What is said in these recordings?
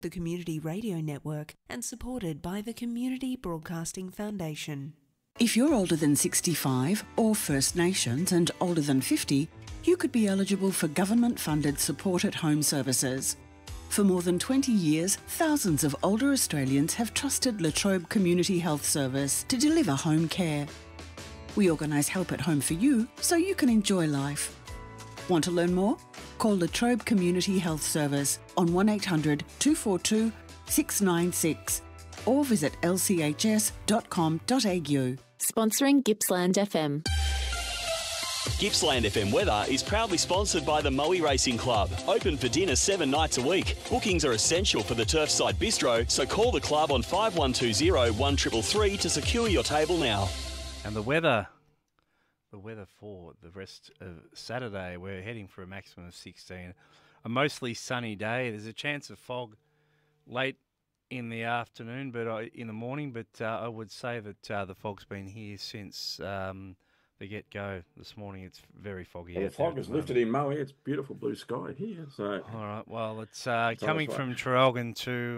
the Community Radio Network, and supported by the Community Broadcasting Foundation. If you're older than 65 or First Nations and older than 50, you could be eligible for government-funded support at home services. For more than 20 years, thousands of older Australians have trusted La Trobe Community Health Service to deliver home care. We organise help at home for you so you can enjoy life. Want to learn more? Call La Trobe Community Health Service on 1800 242 696 or visit lchs.com.au. Sponsoring Gippsland FM. Gippsland FM weather is proudly sponsored by the Moe Racing Club. Open for dinner 7 nights a week. Bookings are essential for the Turfside Bistro, so call the club on 5120 1333 to secure your table now. And the weather for the rest of Saturday, we're heading for a maximum of 16. A mostly sunny day. There's a chance of fog late in the afternoon, in the morning. But I would say that the fog's been here since the get-go this morning. It's very foggy. Well, the fog has lifted in Moe. It's beautiful blue sky here. So all right. Well, it's coming from Traralgon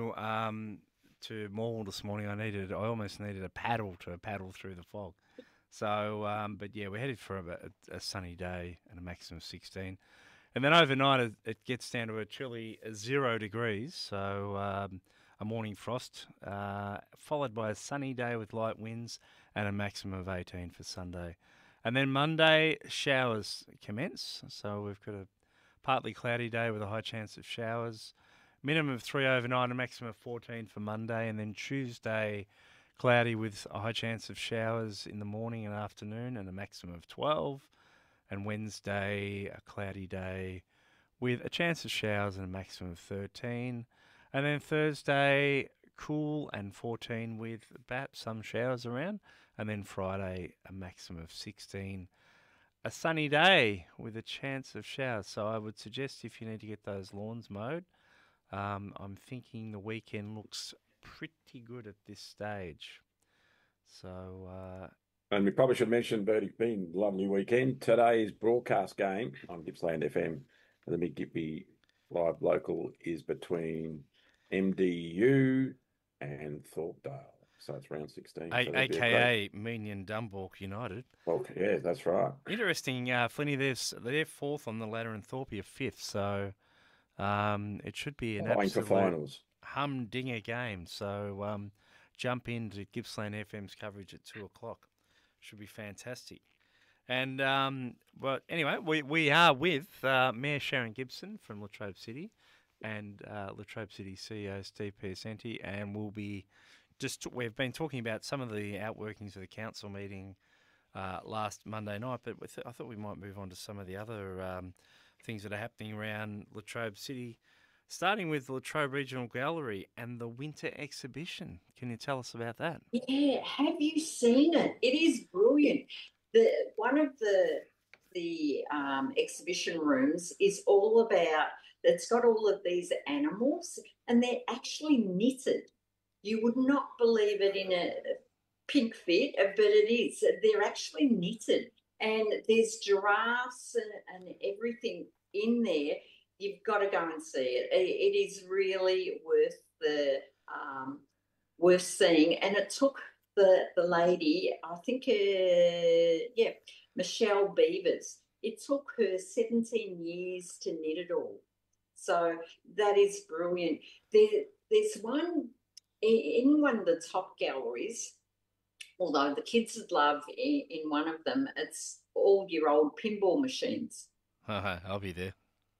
to Morwell this morning. I almost needed a paddle to paddle through the fog. So, but yeah, we're headed for a sunny day and a maximum of 16. And then overnight it gets down to a chilly 0 degrees. So a morning frost, followed by a sunny day with light winds and a maximum of 18 for Sunday. And then Monday, showers commence. So we've got a partly cloudy day with a high chance of showers. Minimum of 3 overnight, a maximum of 14 for Monday. And then Tuesday, cloudy with a high chance of showers in the morning and afternoon and a maximum of 12. And Wednesday, a cloudy day with a chance of showers and a maximum of 13. And then Thursday, cool and 14 with perhaps some showers around. And then Friday, a maximum of 16. A sunny day with a chance of showers. So I would suggest if you need to get those lawns mowed, I'm thinking the weekend looks pretty good at this stage. So, and we probably should mention, Bertie, been a lovely weekend. Today's broadcast game on Gippsland FM, the Mid Gippy Live Local, is between MDU and Thorpedale. So it's round 16. AKA Meenian Dumbalk United. Well, yeah, that's right. Interesting, Flinny, they're fourth on the ladder and Thorpe are fifth. So it should be an absolute finals. humdinger game. So jump into Gippsland FM's coverage at 2 o'clock. Should be fantastic. And but anyway, we are with Mayor Sharon Gibson from Latrobe City and Latrobe City CEO Steve Piacenti, and we've been talking about some of the outworkings of the council meeting last Monday night, but I thought we might move on to some of the other things that are happening around Latrobe City, starting with the Latrobe Regional Gallery and the winter exhibition. Can you tell us about that? Yeah, have you seen it? It is brilliant. One of the exhibition rooms is all about, it's got all of these animals and they're actually knitted. You would not believe it in a pink fit, but it is. They're actually knitted, and there's giraffes and everything in there. You've got to go and see it. It is really worth seeing. And it took the lady, I think, Michelle Beavers. It took her 17 years to knit it all. So that is brilliant. There's one in one of the top galleries, although the kids would love in one of them, it's all your old pinball machines. I'll be there.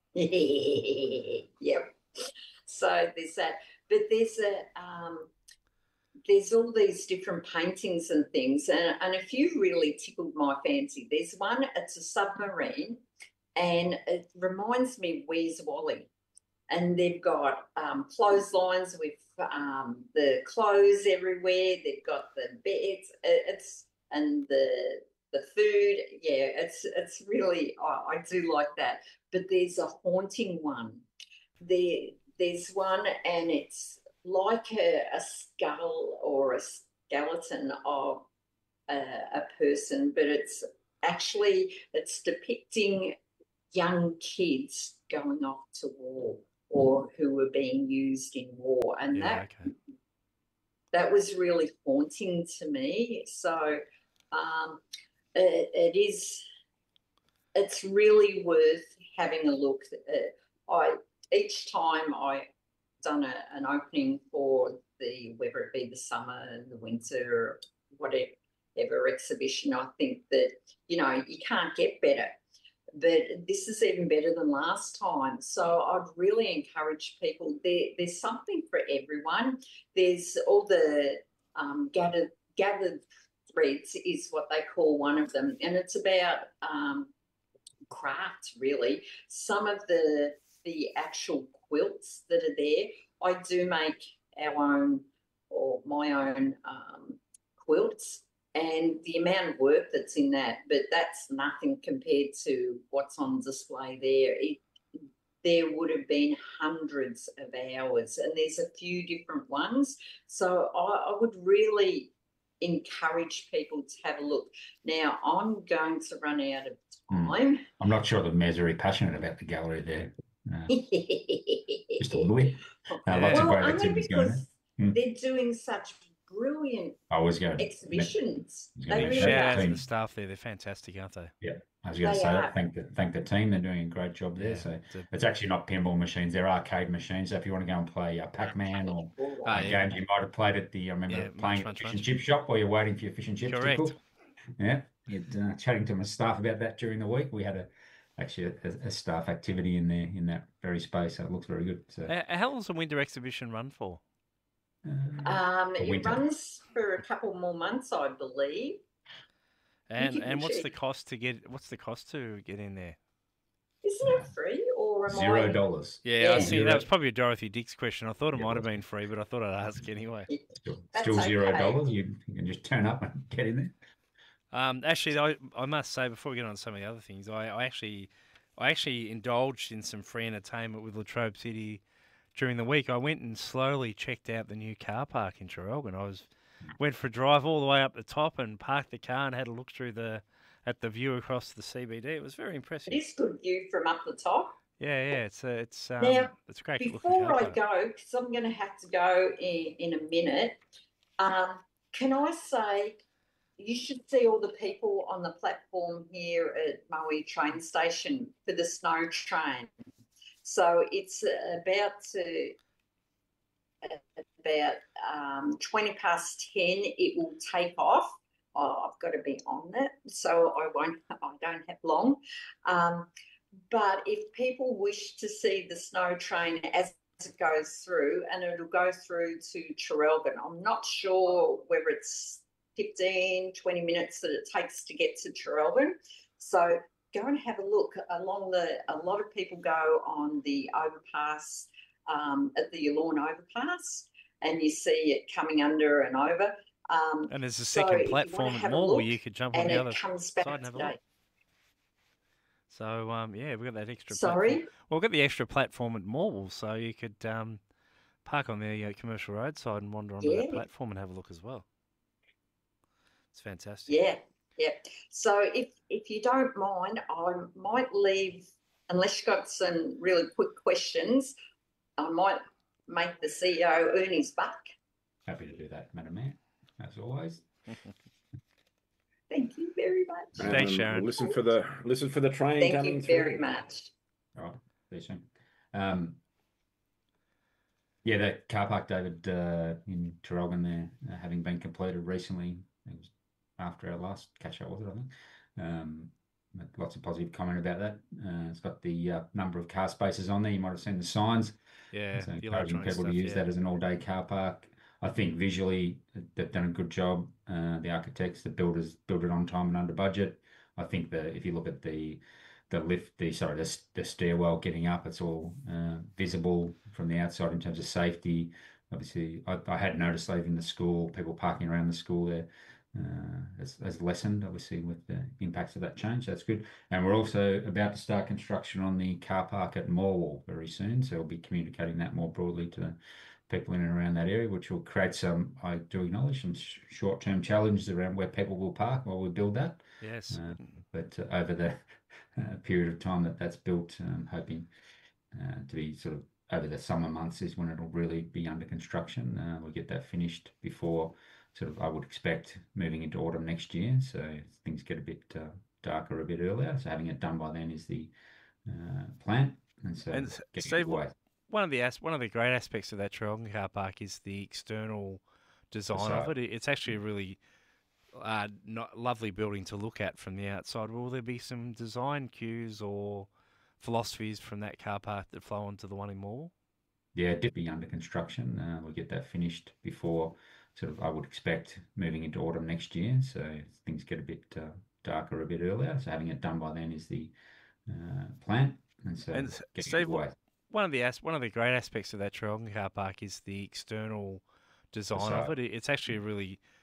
Yep. So there's that. But there's all these different paintings and things, and a few really tickled my fancy. There's one, it's a submarine, and it reminds me of Where's Wally. And they've got clotheslines with the clothes everywhere. They've got the beds, and the food. Yeah, it's really, I do like that. But there's a haunting one. There's one, and it's like a skull or a skeleton of a person, but it's depicting young kids going off to war or who were being used in war. And that was really haunting to me. So it's really worth having a look. Each time I done an opening for whether it be the summer and the winter, whatever exhibition, I think that, you can't get better. But this is even better than last time. So I'd really encourage people. There's something for everyone. There's all the gathered threads is what they call one of them, and it's about craft, really. Some of the actual quilts that are there, I do make my own quilts. And the amount of work that's in that, but that's nothing compared to what's on display there. There would have been hundreds of hours, and there's a few different ones. So I would really encourage people to have a look. Now, I'm going to run out of time. I'm not sure that Mayor's very passionate about the gallery there. Just a little bit. Lots of great activities going on. They're doing such brilliant exhibitions. Shout out to the staff there. They're fantastic, aren't they? Yeah, I was going to say that. Thank the team. They're doing a great job there. So it's actually not pinball machines. They're arcade machines. So if you want to go and play Pac-Man or games you might have played at the, I remember playing at the fish and chip shop while you're waiting for your fish and chips to cook. Yeah, chatting to my staff about that during the week. We had a staff activity in there in that very space. So it looks very good. So, how long does the winter exhibition run for? It runs for a couple more months, I believe. And what's the cost to get in there? Isn't it free or am $0? Yeah, I see. That was probably a Dorothy Dix question. I thought it might have been free, but I thought I'd ask anyway. Still $0. You can just turn up and get in there. Actually, I must say before we get on to some of the other things, I actually indulged in some free entertainment with Latrobe City. During the week, I went and slowly checked out the new car park in Traralgon. Went for a drive all the way up the top and parked the car and had a look through at the view across the CBD. It was very impressive. It is good view from up the top. Yeah. It's now, great. Before I go, because I'm going to have to go in a minute, can I say you should see all the people on the platform here at Maui train station for the snow train. So it's about 20 past 10. It will take off. I've got to be on it, so I don't have long. But if people wish to see the snow train as it goes through, and it'll go through to Traralgon, I'm not sure whether it's 15, 20 minutes that it takes to get to Traralgon. So go and have a look along a lot of people go on the overpass, at the Yallourn overpass, and you see it coming under and over. And there's a second platform at Mall where you could jump on the other side and have a look. So, we've got that extra platform. Well, we've got the extra platform at Mall, so you could park on the commercial roadside and wander onto that platform and have a look as well. It's fantastic. Yeah. So if you don't mind, I might leave, unless you've got some really quick questions, I might make the CEO earn his buck. Happy to do that, Madam Mayor, as always. Thank you very much. Thanks, Sharon. Listen for the train Thank coming you through. very much. All right, see you soon. The car park, David, in Traralgon there, having been completed recently. It was after our last catch-up, was it, I think? Lots of positive comment about that. It's got the number of car spaces on there. You might have seen the signs. Yeah, so encouraging people to use that as an all-day car park. I think visually they've done a good job. The architects, the builders built it on time and under budget. I think that if you look at the lift, the stairwell getting up, it's all visible from the outside in terms of safety. Obviously, I had noticed leaving the school, people parking around the school there. Has lessened, obviously, with the impacts of that change. That's good. And we're also about to start construction on the car park at Morwell very soon, so we'll be communicating that more broadly to people in and around that area, which will create some, I do acknowledge, some short-term challenges around where people will park while we build that. Yes. But over the period of time that's built, hoping to be sort of over the summer months is when it'll really be under construction. We'll get that finished before sort of, I would expect, moving into autumn next year. So things get a bit darker a bit earlier. So having it done by then is the plan. And so Steve, one of the great aspects of that Traralgon car park is the external design of it. It's actually a really lovely building to look at from the outside. Will there be some design cues or philosophies from that car park that flow onto the one in Morwell? Yeah, it did be under construction. We'll get that finished before sort of, I would expect, moving into autumn next year. So things get a bit darker a bit earlier. So having it done by then is the plan. And so Steve, one of the great aspects of that Traralgon car park is the external design of it. It's actually a really